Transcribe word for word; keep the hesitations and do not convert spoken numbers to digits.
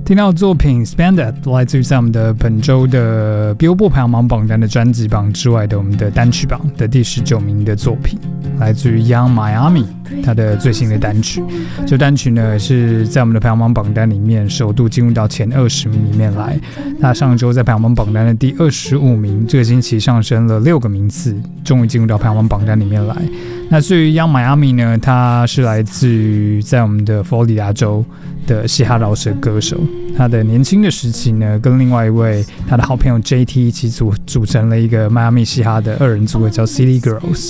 听到的作品 Spanded 来自于在我们的本周的 Billboard 排行榜榜单的专辑榜之外的我们的单曲榜的第十九名的作品，来自于 Young Miami 他的最新的单曲。这单曲呢是在我们的排行榜榜单里面首度进入到前二十名里面来。那上周在排行榜榜单的第二十五名，这个星期上升了六个名次，终于进入到排行榜榜单里面来。那至于 Young Miami 呢，他是来自于在我们的佛罗里达州的嘻哈饶舌歌手。他的年轻的时期呢，跟另外一位他的好朋友 J T 一起 组, 组成了一个迈阿密嘻哈的二人组合，叫 City Girls。